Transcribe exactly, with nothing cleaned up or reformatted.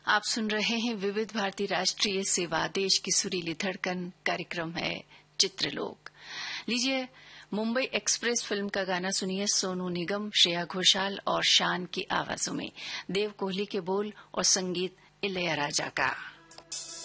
आप सुन रहे हैं विविध भारती राष्ट्रीय सेवा, देश की सुरीली धड़कन। कार्यक्रम है चित्रलोक। लीजिए, मुंबई एक्सप्रेस फिल्म का गाना सुनिए सोनू निगम, श्रेया घोषाल और शान की आवाजों में। देव कोहली के बोल और संगीत इलैयाराजा का।